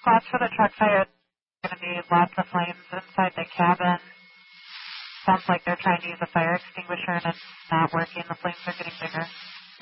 watch for the truck fire. There's going to be lots of flames inside the cabin. Sounds like they're trying to use a fire extinguisher and it's not working. The flames are getting bigger.